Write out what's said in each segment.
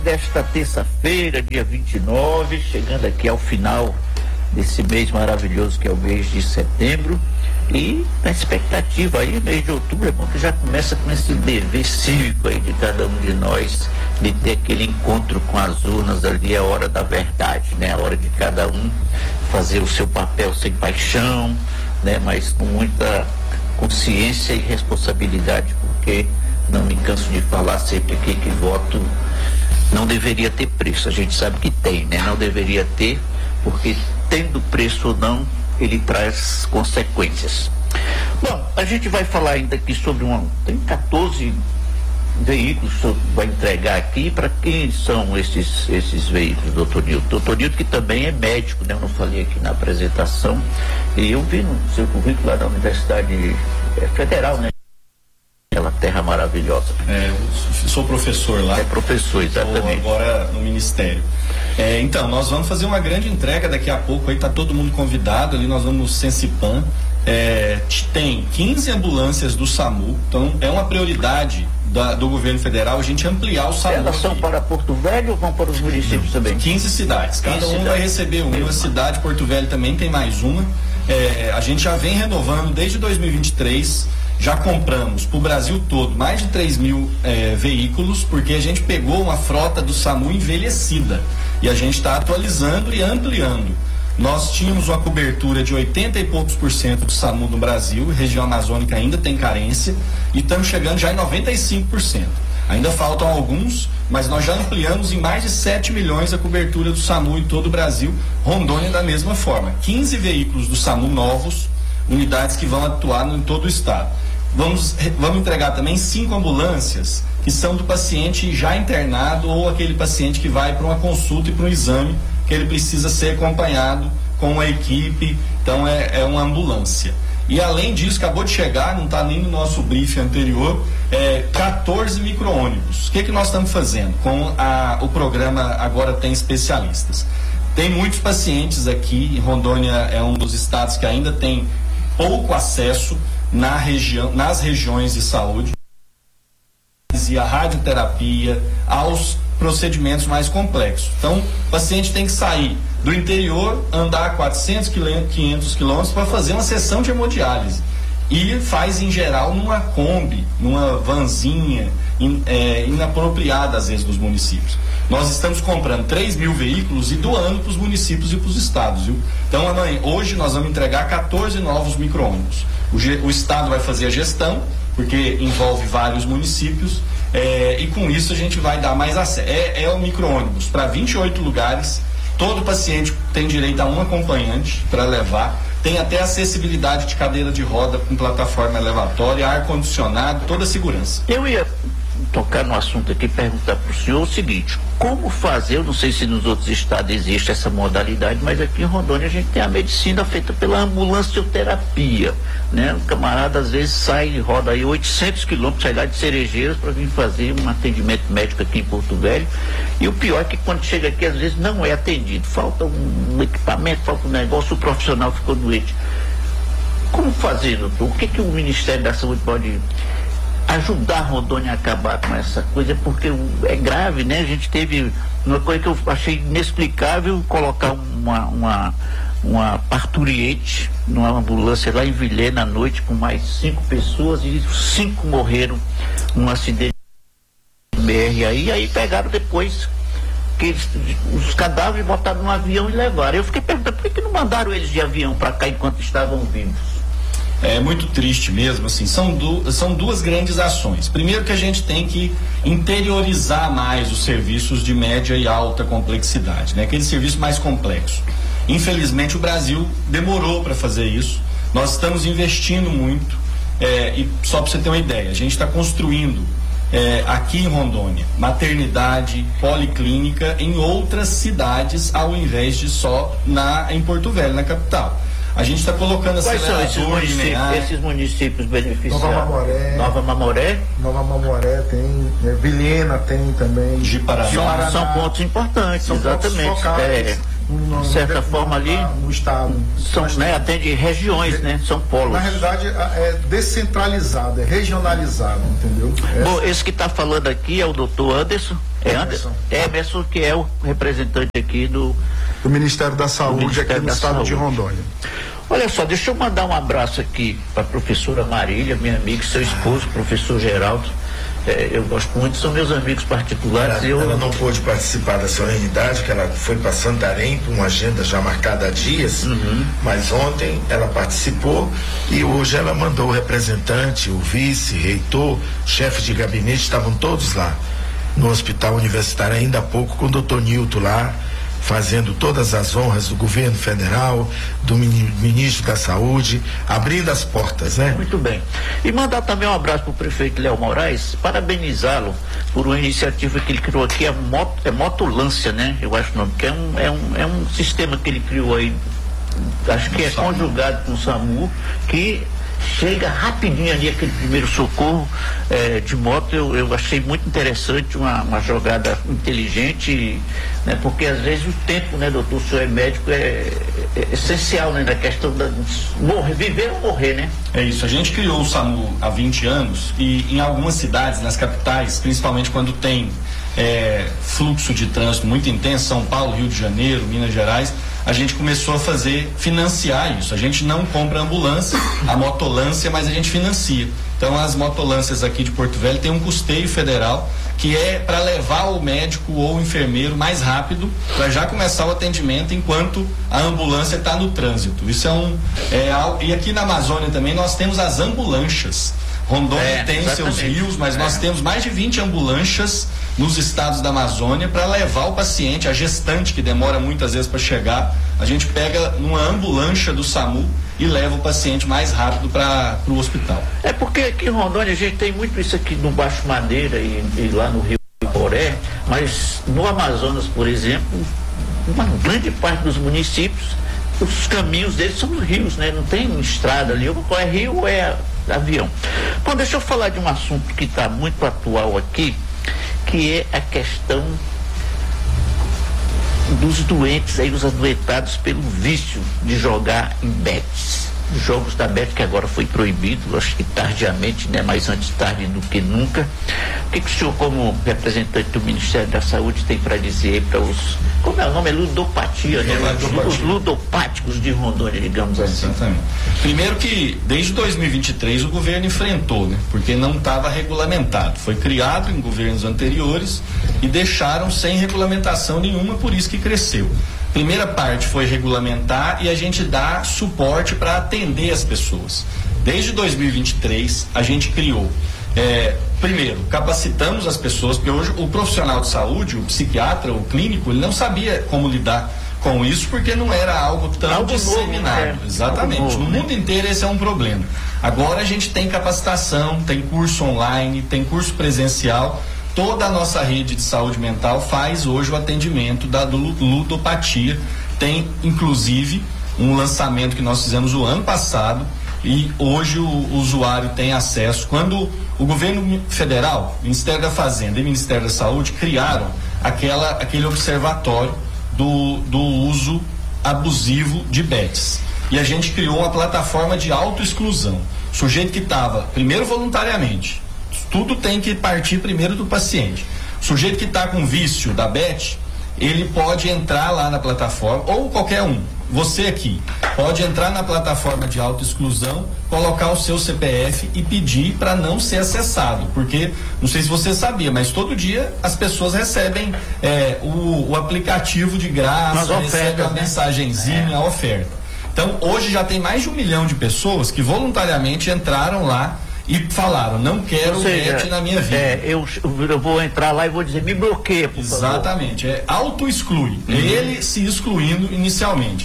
Desta terça-feira, dia 29, chegando aqui ao final desse mês maravilhoso que é o mês de setembro, e na expectativa aí, mês de outubro, é bom que já começa com esse dever cívico aí de cada um de nós, de ter aquele encontro com as urnas ali, a hora da verdade, né? A hora de cada um fazer o seu papel sem paixão, né? Mas com muita consciência e responsabilidade, porque não me canso de falar sempre aqui que voto não deveria ter preço. A gente sabe que tem, né? Não deveria ter, porque tendo preço ou não, ele traz consequências. Bom, a gente vai falar ainda aqui sobre tem 14 veículos que o senhor vai entregar aqui. Para quem são esses veículos, doutor Nilton? Doutor Nilton, que também é médico, né? Eu não falei aqui na apresentação, e eu vi no seu currículo lá da Universidade Federal, né? Aquela terra maravilhosa. Eu sou professor lá. É professor, exatamente. Estou agora no Ministério. Então, nós vamos fazer uma grande entrega daqui a pouco, aí está todo mundo convidado, ali nós vamos no Sensipan. Tem 15 ambulâncias do SAMU, então é uma prioridade do governo federal a gente ampliar o SAMU. Elas são para Porto Velho ou vão para os municípios também? 15 cidades, cada um vai receber uma cidade. Porto Velho também tem mais uma. A gente já vem renovando desde 2023. Já compramos para o Brasil todo mais de 3 mil veículos, porque a gente pegou uma frota do SAMU envelhecida e a gente está atualizando e ampliando. Nós tínhamos uma cobertura de 80 e poucos % do SAMU no Brasil, região amazônica ainda tem carência, e estamos chegando já em 95%. Ainda faltam alguns, mas nós já ampliamos em mais de 7 milhões a cobertura do SAMU em todo o Brasil. Rondônia da mesma forma. 15 veículos do SAMU novos, unidades que vão atuar em todo o estado. Vamos entregar também 5 ambulâncias que são do paciente já internado ou aquele paciente que vai para uma consulta e para um exame que ele precisa ser acompanhado com uma equipe. Então é uma ambulância. E além disso, acabou de chegar, não está nem no nosso briefing anterior, 14 micro-ônibus. O que nós estamos fazendo? Com o programa Agora Tem Especialistas. Tem muitos pacientes aqui, Rondônia é um dos estados que ainda tem pouco acesso nas regiões de saúde, e a radioterapia, aos procedimentos mais complexos. Então, o paciente tem que sair do interior, andar 400, 500 quilômetros para fazer uma sessão de hemodiálise. E faz, em geral, numa Kombi, numa vanzinha, inapropriada, às vezes, dos municípios. Nós estamos comprando 3 mil veículos e doando para os municípios e para os estados, viu? Então, hoje nós vamos entregar 14 novos micro-ônibus. O estado vai fazer a gestão, porque envolve vários municípios, e com isso a gente vai dar mais acesso. É um micro-ônibus para 28 lugares, todo paciente tem direito a um acompanhante para levar, tem até acessibilidade de cadeira de roda com plataforma elevatória, ar-condicionado, toda a segurança. Eu ia tocar no assunto aqui, perguntar para o senhor o seguinte: como fazer? Eu não sei se nos outros estados existe essa modalidade, mas aqui em Rondônia a gente tem a medicina feita pela ambulancioterapia, né? O camarada às vezes sai, roda aí 800 quilômetros, sai lá de Cerejeiras para vir fazer um atendimento médico aqui em Porto Velho, e o pior é que quando chega aqui às vezes não é atendido, falta um equipamento, falta um negócio, o profissional ficou doente. Como fazer, doutor? O que o Ministério da Saúde pode ajudar a Rondônia a acabar com essa coisa? Porque é grave, né? A gente teve uma coisa que eu achei inexplicável, colocar uma parturiente numa ambulância lá em Vilhena à noite com mais 5 pessoas, e 5 morreram num acidente de BR aí pegaram depois os cadáveres, botaram no avião e levaram. Eu fiquei perguntando, por que não mandaram eles de avião para cá enquanto estavam vivos? É muito triste mesmo, assim, são duas grandes ações. Primeiro, que a gente tem que interiorizar mais os serviços de média e alta complexidade, né? Aquele serviço mais complexo. Infelizmente, o Brasil demorou para fazer isso. Nós estamos investindo muito, e só para você ter uma ideia, a gente está construindo aqui em Rondônia maternidade, policlínica em outras cidades, ao invés de só em Porto Velho, na capital. A gente está colocando Quais são esses municípios beneficiados? Nova Mamoré tem, Vilhena tem também. Paraná. São pontos importantes, exatamente. de certa forma ali no estado. São, né, atende regiões, né? São polos. Na realidade é descentralizado, é regionalizado, entendeu? Bom, esse que está falando aqui é o doutor Anderson. Emerson, que é o representante aqui do Ministério da Saúde aqui no estado de Rondônia. Olha só, deixa eu mandar um abraço aqui para a professora Marília, minha amiga, seu esposo, professor Geraldo. Eu gosto muito, são meus amigos particulares. Ela não pôde participar da solenidade, que ela foi para Santarém com uma agenda já marcada há dias, mas ontem ela participou e hoje ela mandou o representante, o vice, reitor, chefe de gabinete, estavam todos lá no hospital universitário ainda há pouco com o doutor Nilton lá, fazendo todas as honras do governo federal, do ministro da Saúde, abrindo as portas, né? Muito bem. E mandar também um abraço para o prefeito Léo Moraes, parabenizá-lo por uma iniciativa que ele criou aqui, Motolância, né? Eu acho o nome, que é um sistema que ele criou aí, acho que é conjugado com o SAMU, que chega rapidinho ali aquele primeiro socorro de moto. Eu achei muito interessante, uma jogada inteligente, né, porque às vezes o tempo, né, doutor, o senhor é médico, é essencial, né, na questão da viver ou morrer, né? É isso, a gente criou o SAMU há 20 anos e em algumas cidades, nas capitais, principalmente quando tem fluxo de trânsito muito intenso, São Paulo, Rio de Janeiro, Minas Gerais, a gente começou a financiar isso. A gente não compra ambulância, a motolância, mas a gente financia. Então as motolâncias aqui de Porto Velho tem um custeio federal que é para levar o médico ou o enfermeiro mais rápido para já começar o atendimento enquanto a ambulância está no trânsito. Isso e aqui na Amazônia também nós temos as ambulâncias. Rondônia tem seus rios, mas nós temos mais de 20 ambulâncias nos estados da Amazônia para levar o paciente, a gestante que demora muitas vezes para chegar. A gente pega numa ambulância do SAMU e leva o paciente mais rápido para o hospital. É porque aqui em Rondônia a gente tem muito isso aqui no Baixo Madeira e lá no Rio Boré, mas no Amazonas, por exemplo, uma grande parte dos municípios, os caminhos deles são os rios, né? Não tem estrada ali, ou é rio ou é avião. Bom, deixa eu falar de um assunto que está muito atual aqui, que é a questão dos doentes, aí os adoentados pelo vício de jogar em bets. Os jogos da bet, que agora foi proibido, acho que tardiamente, né? Mas antes tarde do que nunca. O que o senhor, como representante do Ministério da Saúde, tem para dizer para os, como é o nome? É ludopatia, né? Os ludopáticos de Rondônia, digamos assim. Exatamente. Primeiro que, desde 2023, o governo enfrentou, né? Porque não estava regulamentado. Foi criado em governos anteriores e deixaram sem regulamentação nenhuma, por isso que cresceu. Primeira parte foi regulamentar e a gente dá suporte para atender as pessoas. Desde 2023, a gente criou, primeiro, capacitamos as pessoas, porque hoje o profissional de saúde, o psiquiatra, o clínico, ele não sabia como lidar com isso, porque não era algo tão disseminado. Novo, né? Exatamente. Novo, no mundo inteiro esse é um problema. Agora a gente tem capacitação, tem curso online, tem curso presencial. Toda a nossa rede de saúde mental faz hoje o atendimento da ludopatia. Tem, inclusive, um lançamento que nós fizemos o ano passado e hoje o usuário tem acesso. Quando o governo federal, Ministério da Fazenda e Ministério da Saúde criaram aquele observatório do uso abusivo de bets. E a gente criou uma plataforma de autoexclusão. O sujeito que estava, primeiro voluntariamente, tudo tem que partir primeiro do paciente. O sujeito que está com vício da bet, ele pode entrar lá na plataforma, ou qualquer um, você aqui, pode entrar na plataforma de autoexclusão, colocar o seu CPF e pedir para não ser acessado, porque, não sei se você sabia, mas todo dia as pessoas recebem o aplicativo de graça, recebem a mensagenzinha, a oferta. Então, hoje já tem mais de 1 milhão de pessoas que voluntariamente entraram lá e falaram, não quero bet na minha vida. Eu vou entrar lá e vou dizer, me bloqueia, por favor. Exatamente, auto-exclui, ele se excluindo inicialmente.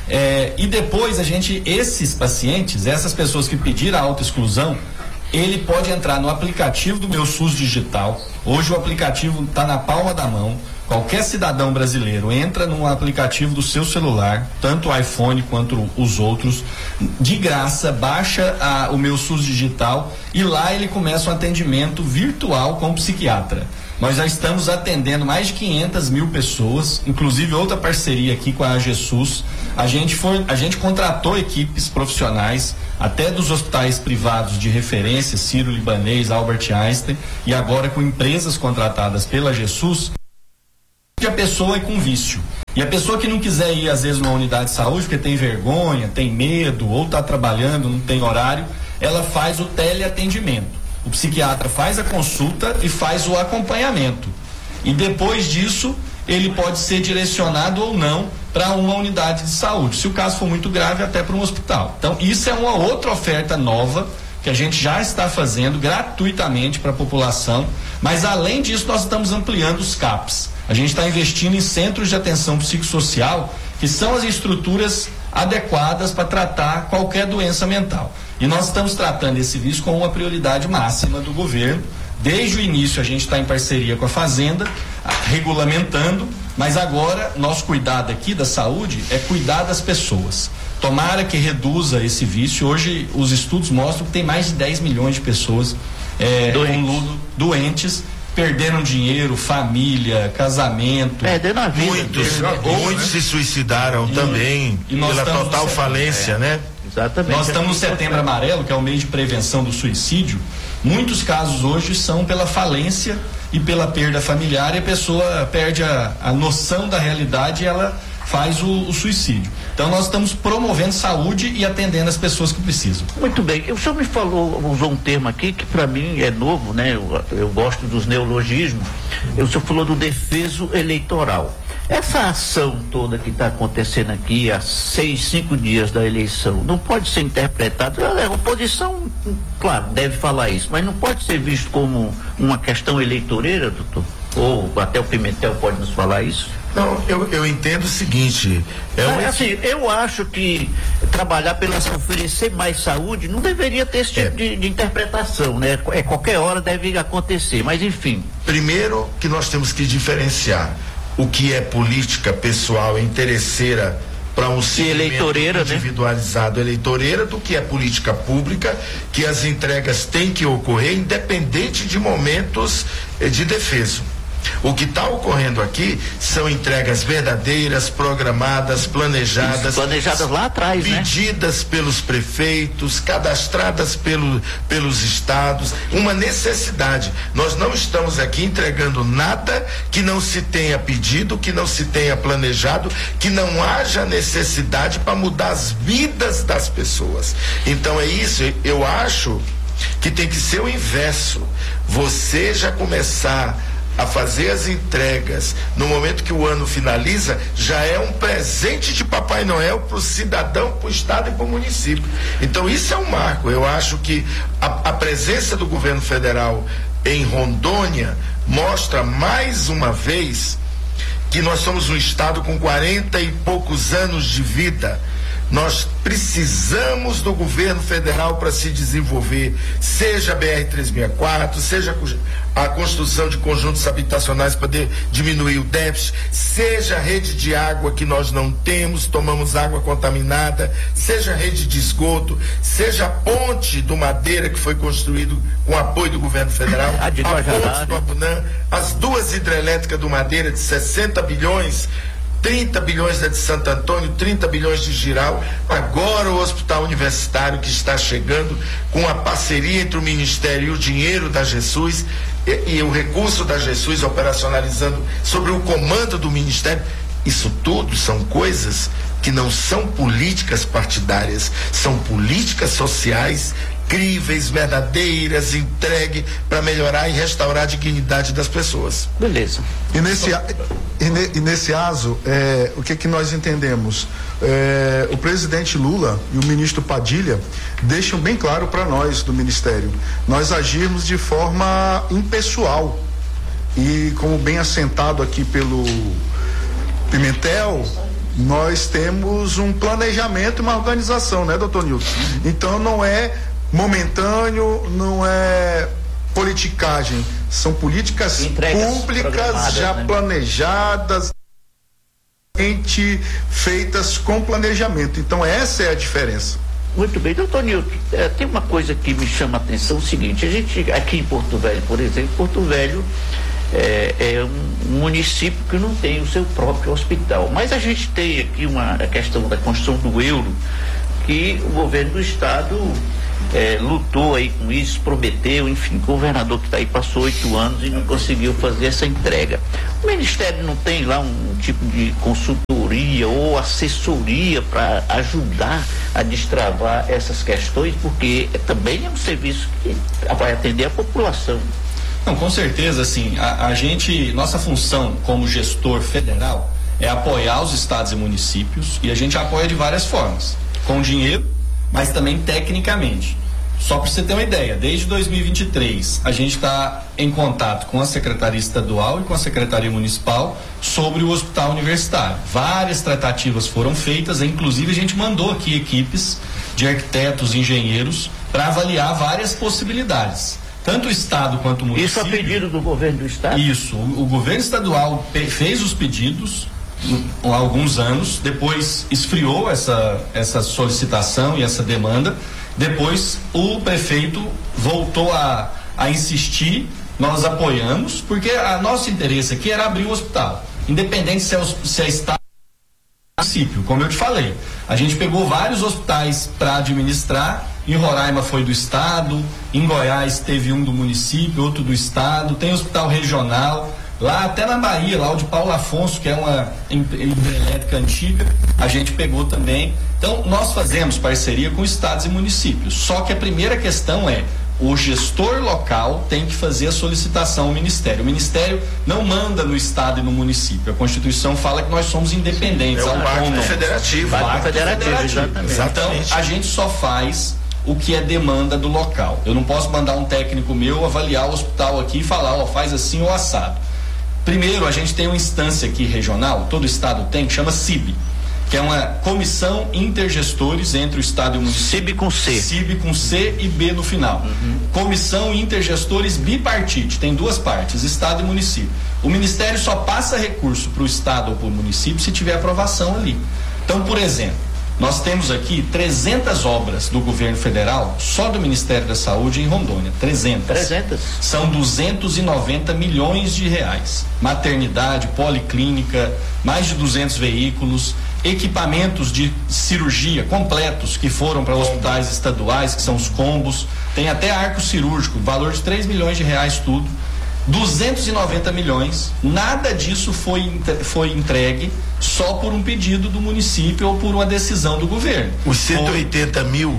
E depois esses pacientes, essas pessoas que pediram a auto-exclusão, ele pode entrar no aplicativo do Meu SUS Digital. Hoje o aplicativo está na palma da mão. Qualquer cidadão brasileiro entra no aplicativo do seu celular, tanto o iPhone quanto os outros, de graça, baixa o Meu SUS Digital e lá ele começa um atendimento virtual com o psiquiatra. nós já estamos atendendo mais de 500 mil pessoas, inclusive outra parceria aqui com a AGESUS. A gente contratou equipes profissionais, até dos hospitais privados de referência, Sírio-Libanês, Albert Einstein, e agora com empresas contratadas pela AGESUS, que a pessoa é com vício. E a pessoa que não quiser ir, às vezes, numa unidade de saúde, porque tem vergonha, tem medo, ou está trabalhando, não tem horário, ela faz o teleatendimento. O psiquiatra faz a consulta e faz o acompanhamento. E depois disso, ele pode ser direcionado ou não para uma unidade de saúde. Se o caso for muito grave, até para um hospital. Então, isso é uma outra oferta nova que a gente já está fazendo gratuitamente para a população. Mas, além disso, nós estamos ampliando os CAPs. A gente está investindo em centros de atenção psicossocial, que são as estruturas adequadas para tratar qualquer doença mental. E nós estamos tratando esse vício como uma prioridade máxima do governo. Desde o início a gente está em parceria com a Fazenda, regulamentando, mas agora nosso cuidado aqui da saúde é cuidar das pessoas. Tomara que reduza esse vício. Hoje os estudos mostram que tem mais de 10 milhões de pessoas doentes, perderam dinheiro, família, casamento. Perdendo a vida. Muitos se suicidaram também pela total falência, né? Exatamente. Nós estamos no Setembro Amarelo, que é o mês de prevenção do suicídio. Muitos casos hoje são pela falência e pela perda familiar, e a pessoa perde a noção da realidade e ela faz o suicídio. Então nós estamos promovendo saúde e atendendo as pessoas que precisam. Muito bem. O senhor me usou um termo aqui que para mim é novo, né? Eu gosto dos neologismos. O senhor falou do defeso eleitoral. Essa ação toda que está acontecendo aqui há 5 dias da eleição não pode ser interpretada, a oposição, claro, deve falar isso, mas não pode ser visto como uma questão eleitoreira, doutor? Ou até o Pimentel pode nos falar isso? Não, eu entendo o seguinte. Assim, eu acho que trabalhar pela oferecer mais saúde não deveria ter esse tipo de interpretação, né? Qualquer hora deve acontecer, mas enfim. Primeiro que nós temos que diferenciar o que é política pessoal interesseira para um segmento individualizado, eleitoreira, do que é política pública, que as entregas têm que ocorrer independente de momentos de defeso. O que está ocorrendo aqui são entregas verdadeiras, programadas, planejadas lá atrás, pedidas pelos prefeitos, cadastradas pelos estados, uma necessidade. Nós não estamos aqui entregando nada que não se tenha pedido, que não se tenha planejado, que não haja necessidade para mudar as vidas das pessoas. Então é isso, eu acho que tem que ser o inverso. Você já começar a fazer as entregas no momento que o ano finaliza, já é um presente de Papai Noel para o cidadão, para o estado e para o município. Então isso é um marco. Eu acho que a presença do governo federal em Rondônia mostra mais uma vez que nós somos um estado com 40 e poucos anos de vida. Nós precisamos do governo federal para se desenvolver, seja a BR-364, seja a construção de conjuntos habitacionais para diminuir o déficit, seja a rede de água que nós não temos, tomamos água contaminada, seja a rede de esgoto, seja a ponte do Madeira que foi construído com apoio do governo federal, a ponte do Abunã, as 2 hidrelétricas do Madeira de 60 bilhões, 30 bilhões da de Santo Antônio, 30 bilhões de Giral, agora o hospital universitário que está chegando com a parceria entre o Ministério e o dinheiro da Jesus e o recurso da Jesus operacionalizando sobre o comando do Ministério. Isso tudo são coisas que não são políticas partidárias, são políticas sociais críveis, verdadeiras, entregue para melhorar e restaurar a dignidade das pessoas. Beleza. E nesse caso, o que nós entendemos? O presidente Lula e o ministro Padilha deixam bem claro para nós do Ministério, nós agirmos de forma impessoal e, como bem assentado aqui pelo Pimentel, nós temos um planejamento e uma organização, né, doutor Nilton? Então não é momentâneo, não é politicagem, são políticas públicas já planejadas, feitas com planejamento. Então essa é a diferença. Muito bem, doutor Nilton, tem uma coisa que me chama a atenção, o seguinte, a gente aqui em Porto Velho, por exemplo, Porto Velho é um município que não tem o seu próprio hospital. Mas a gente tem aqui a questão da construção do euro, que o governo do estado lutou aí com isso, prometeu, enfim, o governador que está aí passou 8 anos e não conseguiu fazer essa entrega. O Ministério não tem lá um tipo de consultoria ou assessoria para ajudar a destravar essas questões, porque também é um serviço que vai atender a população. Não, com certeza, assim, nossa função como gestor federal é apoiar os estados e municípios, e a gente apoia de várias formas, com dinheiro, mas também tecnicamente. Só para você ter uma ideia, desde 2023 a gente está em contato com a Secretaria Estadual e com a Secretaria Municipal sobre o Hospital Universitário. Várias tratativas foram feitas, inclusive a gente mandou aqui equipes de arquitetos e engenheiros para avaliar várias possibilidades. Tanto o estado quanto o município. Isso a pedido do governo do estado? Isso, o governo estadual fez os pedidos há alguns anos, depois esfriou essa solicitação e essa demanda, depois o prefeito voltou a insistir, nós apoiamos, porque o nosso interesse aqui era abrir o hospital, independente se é estado ou município. Como eu te falei, a gente pegou vários hospitais para administrar. Em Roraima foi do estado, em Goiás teve um do município, outro do estado, tem hospital regional, lá até na Bahia, lá o de Paulo Afonso, que é uma hidrelétrica antiga, a gente pegou também. Então nós fazemos parceria com estados e municípios, só que a primeira questão é: o gestor local tem que fazer a solicitação ao Ministério. O Ministério não manda no estado e no município. A Constituição fala que nós somos independentes. É um pacto federativo. Pacto federativo, exatamente. Então, a gente só faz o que é demanda do local. Eu não posso mandar um técnico meu avaliar o hospital aqui e falar, faz assim ou assado. Primeiro, a gente tem uma instância aqui regional, todo estado tem, que chama CIB, que é uma comissão intergestores entre o estado e o município. CIB com C. CIB com C e B no final. Comissão intergestores bipartite, tem duas partes, estado e município. O Ministério só passa recurso para o estado ou para o município se tiver aprovação ali. Então, por exemplo, nós temos aqui 300 obras do governo federal, só do Ministério da Saúde em Rondônia, 300. São 290 milhões de reais. Maternidade, policlínica, mais de 200 veículos, equipamentos de cirurgia completos que foram para hospitais estaduais, que são os combos, tem até arco cirúrgico, valor de 3 milhões de reais tudo. 290 milhões, nada disso foi entregue só por um pedido do município ou por uma decisão do governo. Os 180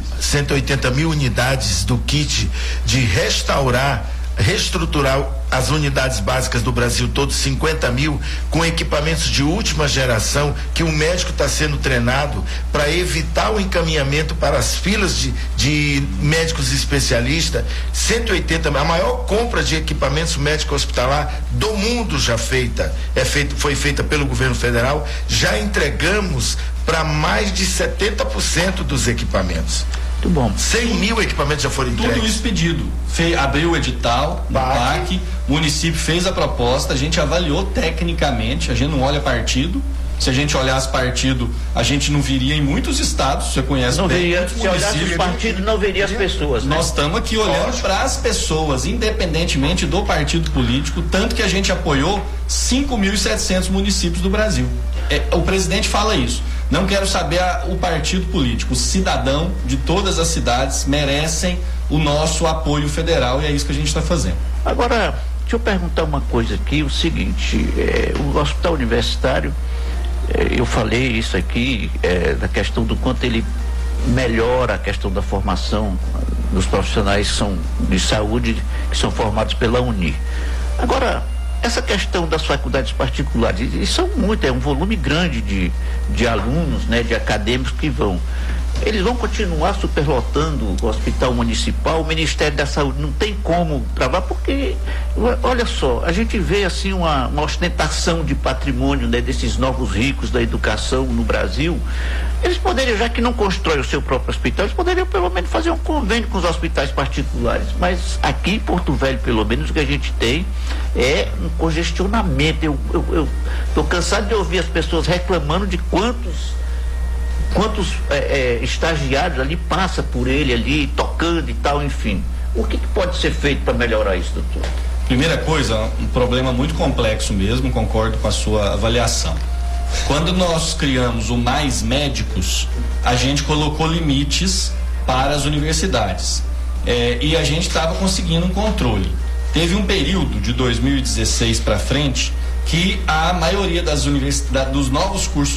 mil unidades do kit de reestruturar as unidades básicas do Brasil todo, 50 mil, com equipamentos de última geração, que o médico está sendo treinado para evitar o encaminhamento para as filas de médicos especialistas. 180 mil, a maior compra de equipamentos médico hospitalar do mundo já foi feita pelo governo federal. Já entregamos para mais de 70% dos equipamentos. Muito bom. 100 mil equipamentos já foram entregues. Tudo isso pedido. Abriu o edital, o PAC, o município fez a proposta, a gente avaliou tecnicamente, a gente não olha partido. Se a gente olhasse partido, a gente não viria em muitos estados, você conhece não bem. Veria, se olhasse os partidos, não veria as pessoas. Né? Nós estamos aqui olhando para as pessoas, independentemente do partido político, tanto que a gente apoiou 5.700 municípios do Brasil. O presidente fala isso. Não quero saber o partido político. O cidadão de todas as cidades merecem o nosso apoio federal, e é isso que a gente está fazendo. Agora, deixa eu perguntar uma coisa aqui, o seguinte, o hospital universitário, eu falei isso aqui, da questão do quanto ele melhora a questão da formação dos profissionais que são de saúde, que são formados pela Uni. Agora, essa questão das faculdades particulares, e são muitas, é um volume grande de alunos, né, de acadêmicos que vão. Eles vão continuar superlotando o hospital municipal. O Ministério da Saúde não tem como travar, porque, olha só, a gente vê assim uma ostentação de patrimônio, né, desses novos ricos da educação no Brasil. Eles poderiam, já que não constroem o seu próprio hospital, eles poderiam pelo menos fazer um convênio com os hospitais particulares. Mas aqui em Porto Velho, pelo menos, o que a gente tem é um congestionamento. Eu estou cansado de ouvir as pessoas reclamando de quantos estagiários ali passa por ele ali, tocando e tal, enfim. O que pode ser feito para melhorar isso, doutor? Primeira coisa, um problema muito complexo mesmo, concordo com a sua avaliação. Quando nós criamos o Mais Médicos, a gente colocou limites para as universidades. E a gente estava conseguindo um controle. Teve um período de 2016 para frente que a maioria das dos novos cursos